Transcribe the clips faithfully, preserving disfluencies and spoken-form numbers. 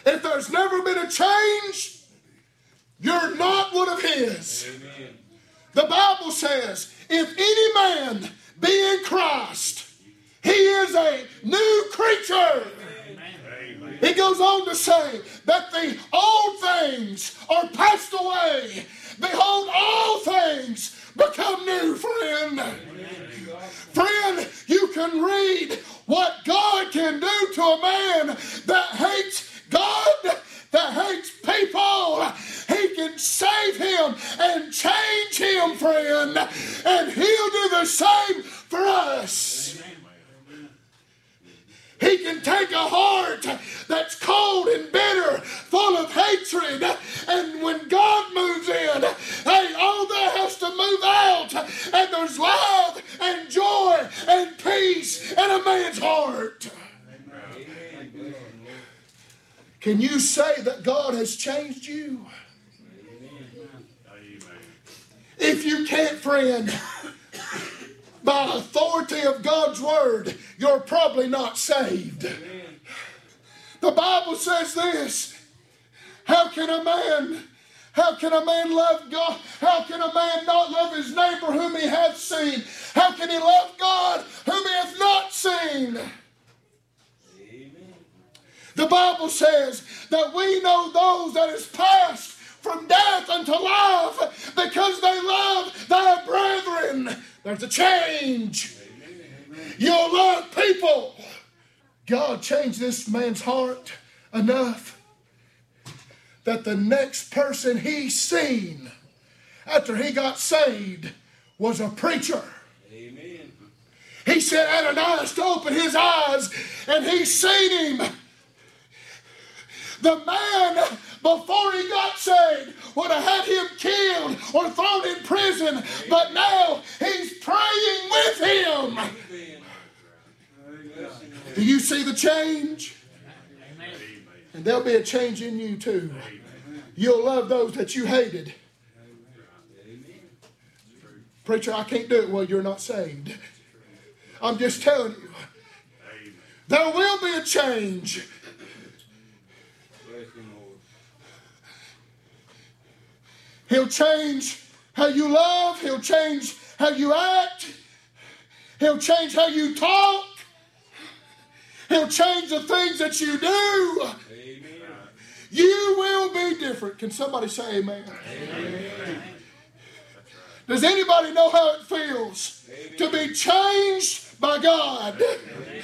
If there's never been a change, you're not one of His. Amen. The Bible says, if any man be in Christ, he is a new creature. Amen. He goes on to say that the old things are passed away. Behold, all things become new, friend. Amen. Friend, you can read what God can do to a man that hates God, that hates people. He can save him and change him, friend. And He'll do the same for us. He can take a heart that's cold and bitter, full of hatred, and when God moves in, hey, all that has to move out, and there's love and joy and peace in a man's heart. Can you say that God has changed you? If you can't, friend, by authority of God's Word, you're probably not saved. Amen. The Bible says this. How can a man, how can a man love God? How can a man not love his neighbor whom he hath seen? How can he love God whom he hath not seen? Amen. The Bible says that we know those that is passed from death unto life because they love thy brethren. There's a change. Amen. You'll love people. God changed this man's heart enough that the next person he seen after he got saved was a preacher. Amen. He said Ananias to open his eyes and he seen him. The man before he got saved would have had him killed or thrown in prison, but now he's praying with him. Amen. Do you see the change? Amen. And there'll be a change in you too. Amen. You'll love those that you hated. Amen. Preacher, I can't do it. Well, you're not saved. I'm just telling you. There will be a change. He'll change how you love. He'll change how you act. He'll change how you talk. He'll change the things that you do. Amen. You will be different. Can somebody say amen? Amen. Does anybody know how it feels amen. To be changed by God? Amen.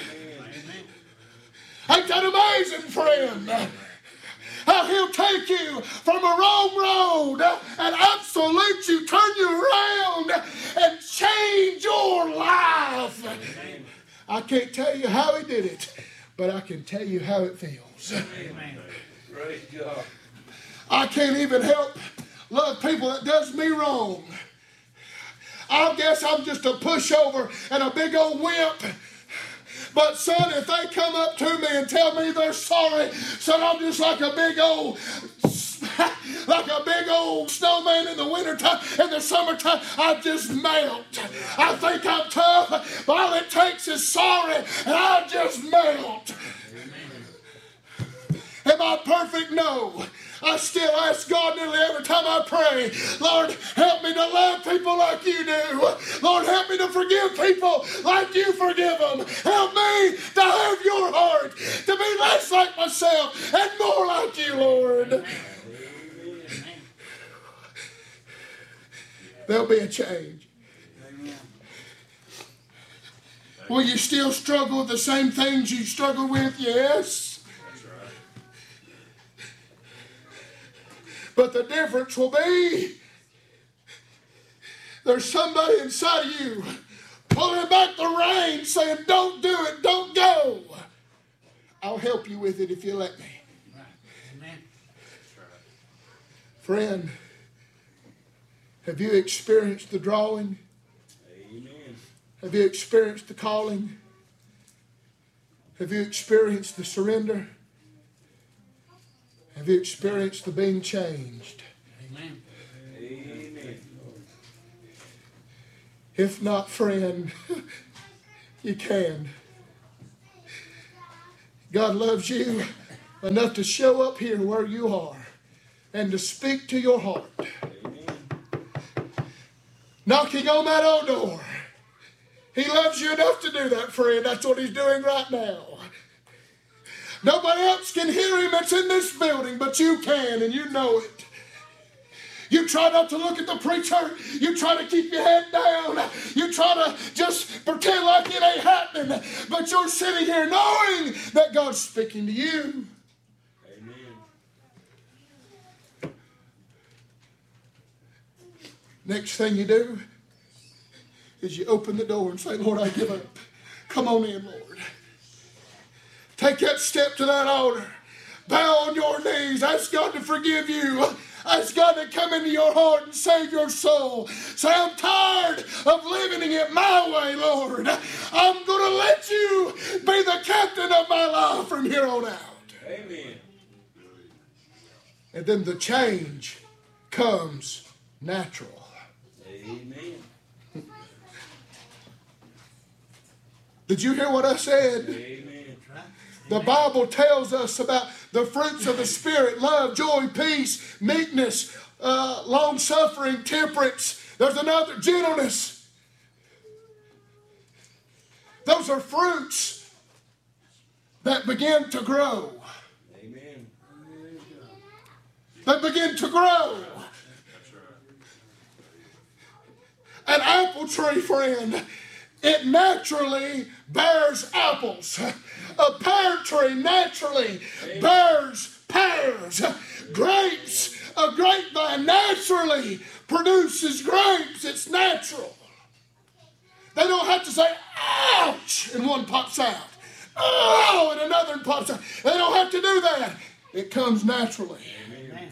Ain't that amazing, friend? How He'll take you from a wrong road and absolute you, turn you around and change your life. Amen. I can't tell you how He did it, but I can tell you how it feels. Amen. Praise God. I can't even help love people that does me wrong. I guess I'm just a pushover and a big old wimp. But son, if they come up to me and tell me they're sorry, son, I'm just like a big old, like a big old snowman in the wintertime. In the summertime, I just melt. I think I'm tough, but all it takes is sorry, and I just melt. Am I perfect? No. I still ask God nearly every time I pray, Lord, help me to love people like you do. Lord, help me to forgive people like you forgive them. Help me to have your heart, to be less like myself and more like you, Lord. There'll be a change. Will you still struggle with the same things you struggle with? Yes. But the difference will be there's somebody inside of you pulling back the reins saying, don't do it, don't go. I'll help you with it if you let me. Amen. Friend, have you experienced the drawing? Amen. Have you experienced the calling? Have you experienced the surrender? Have you experienced the being changed? Amen. Amen. If not, friend, you can. God loves you. enough to show up here where you are and to speak to your heart. Amen. Knocking on that old door. He loves you enough to do that, friend. That's what he's doing right now. Nobody else can hear him that's in this building, but you can, and you know it. You try not to look at the preacher. You try to keep your head down. You try to just pretend like it ain't happening. But you're sitting here knowing that God's speaking to you. Amen. Next thing you do is you open the door and say, Lord, I give up. Come on in, Lord. Take that step to that altar. Bow on your knees. Ask God to forgive you. Ask God to come into your heart and save your soul. Say, I'm tired of living it my way, Lord. I'm going to let you be the captain of my life from here on out. Amen. And then the change comes natural. Amen. Did you hear what I said? Amen. The Bible tells us about the fruits of the Spirit: love, joy, peace, meekness, uh, long-suffering, temperance. There's another, gentleness. Those are fruits that begin to grow. Amen. They begin to grow. An apple tree, friend, it naturally bears apples. A pear tree naturally bears pears. Grapes, a grapevine naturally produces grapes. It's natural. They don't have to say, ouch, and one pops out. Oh, and another one pops out. They don't have to do that. It comes naturally. Amen.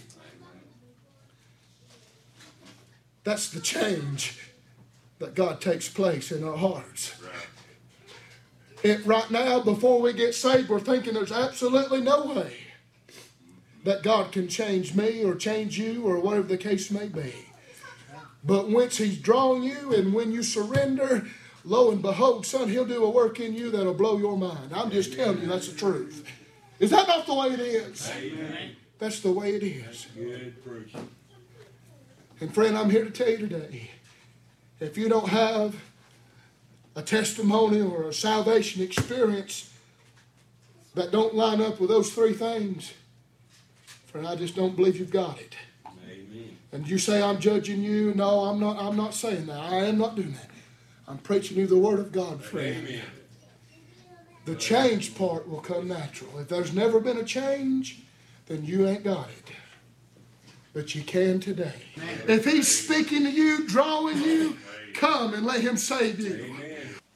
That's the change that God takes place in our hearts. It, right now, before we get saved, we're thinking there's absolutely no way that God can change me or change you or whatever the case may be. But once He's drawn you and when you surrender, lo and behold, son, He'll do a work in you that'll blow your mind. I'm just telling you, that's the truth. Is that not the way it is? Amen. That's the way it is. Good preaching. And friend, I'm here to tell you today, if you don't have a testimony or a salvation experience that don't line up with those three things, friend, I just don't believe you've got it. Amen. And you say I'm judging you. No, I'm not. I'm not saying that. I am not doing that. I'm preaching you the Word of God, friend. Amen. The change part will come natural. If there's never been a change, then you ain't got it. But you can today. If He's speaking to you, drawing you, come and let Him save you. Amen.